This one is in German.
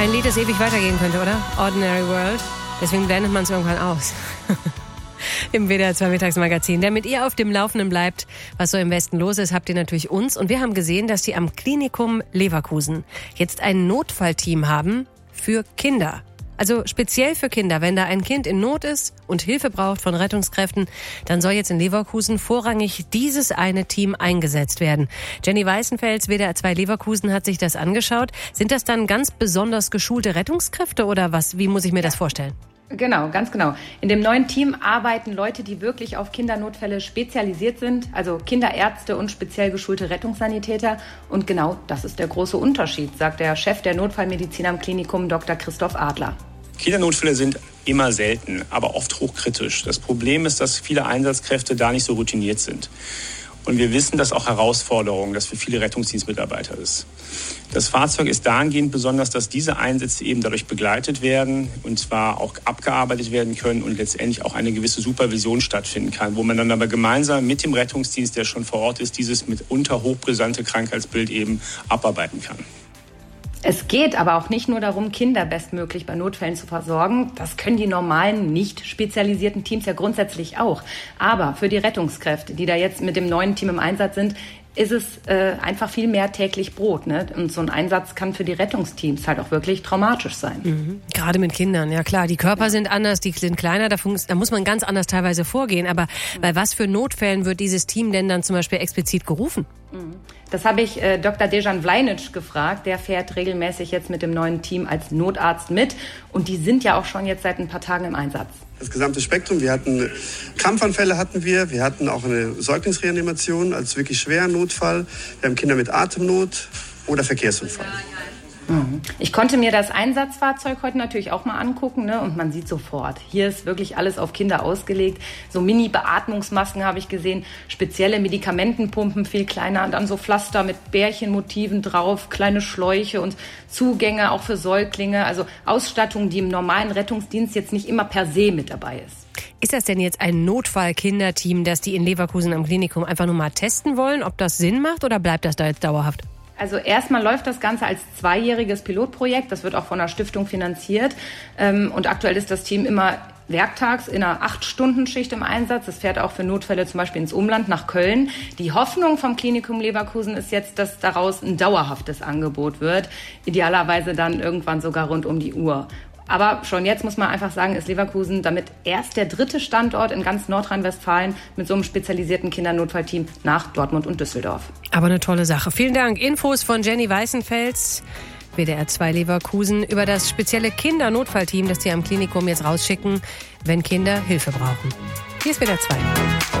Ein Lied, das ewig weitergehen könnte, oder? Ordinary World. Deswegen blendet man es irgendwann aus. Im WDR 2 Mittagsmagazin. Damit ihr auf dem Laufenden bleibt, was so im Westen los ist, habt ihr natürlich uns. Und wir haben gesehen, dass die am Klinikum Leverkusen jetzt ein Notfallteam haben für Kinder. Also speziell für Kinder. Wenn da ein Kind in Not ist und Hilfe braucht von Rettungskräften, dann soll jetzt in Leverkusen vorrangig dieses eine Team eingesetzt werden. Jenny Weißenfels, WDR 2 Leverkusen, hat sich das angeschaut. Sind das dann ganz besonders geschulte Rettungskräfte oder was? Wie muss ich mir das vorstellen? Genau, ganz genau. In dem neuen Team arbeiten Leute, die wirklich auf Kindernotfälle spezialisiert sind, also Kinderärzte und speziell geschulte Rettungssanitäter. Und genau das ist der große Unterschied, sagt der Chef der Notfallmedizin am Klinikum, Dr. Christoph Adler. Kindernotfälle sind immer selten, aber oft hochkritisch. Das Problem ist, dass viele Einsatzkräfte da nicht so routiniert sind. Und wir wissen, dass auch Herausforderung, das für viele Rettungsdienstmitarbeiter ist. Das Fahrzeug ist dahingehend besonders, dass diese Einsätze eben dadurch begleitet werden und zwar auch abgearbeitet werden können und letztendlich auch eine gewisse Supervision stattfinden kann, wo man dann aber gemeinsam mit dem Rettungsdienst, der schon vor Ort ist, dieses mitunter hochbrisante Krankheitsbild eben abarbeiten kann. Es geht aber auch nicht nur darum, Kinder bestmöglich bei Notfällen zu versorgen. Das können die normalen, nicht spezialisierten Teams ja grundsätzlich auch. Aber für die Rettungskräfte, die da jetzt mit dem neuen Team im Einsatz sind, ist es einfach viel mehr täglich Brot. Ne? Und so ein Einsatz kann für die Rettungsteams halt auch wirklich traumatisch sein. Mhm. Gerade mit Kindern, ja klar. Die Körper sind anders, die sind kleiner, da muss man ganz anders teilweise vorgehen. Aber bei was für Notfällen wird dieses Team denn dann zum Beispiel explizit gerufen? Das habe ich Dr. Dejan Vlajnic gefragt. Der fährt regelmäßig jetzt mit dem neuen Team als Notarzt mit. Und die sind ja auch schon jetzt seit ein paar Tagen im Einsatz. Das gesamte Spektrum. Wir hatten Krampfanfälle wir hatten auch eine Säuglingsreanimation als wirklich schweren Notfall. Wir haben Kinder mit Atemnot oder Verkehrsunfall. Ich konnte mir das Einsatzfahrzeug heute natürlich auch mal angucken, ne? Und man sieht sofort, hier ist wirklich alles auf Kinder ausgelegt. So Mini-Beatmungsmasken habe ich gesehen, spezielle Medikamentenpumpen, viel kleiner, und dann so Pflaster mit Bärchenmotiven drauf, kleine Schläuche und Zugänge auch für Säuglinge. Also Ausstattung, die im normalen Rettungsdienst jetzt nicht immer per se mit dabei ist. Ist das denn jetzt ein Notfall-Kinderteam, das die in Leverkusen am Klinikum einfach nur mal testen wollen, ob das Sinn macht oder bleibt das da jetzt dauerhaft? Also erstmal läuft das Ganze als 2-jähriges Pilotprojekt. Das wird auch von einer Stiftung finanziert. Und aktuell ist das Team immer werktags in einer 8-Stunden-Schicht im Einsatz. Das fährt auch für Notfälle zum Beispiel ins Umland nach Köln. Die Hoffnung vom Klinikum Leverkusen ist jetzt, dass daraus ein dauerhaftes Angebot wird. Idealerweise dann irgendwann sogar rund um die Uhr. Aber schon jetzt muss man einfach sagen, ist Leverkusen damit erst der 3. Standort in ganz Nordrhein-Westfalen mit so einem spezialisierten Kindernotfallteam nach Dortmund und Düsseldorf. Aber eine tolle Sache. Vielen Dank. Infos von Jenny Weißenfels, WDR 2 Leverkusen, über das spezielle Kindernotfallteam, das die am Klinikum jetzt rausschicken, wenn Kinder Hilfe brauchen. Hier ist WDR 2.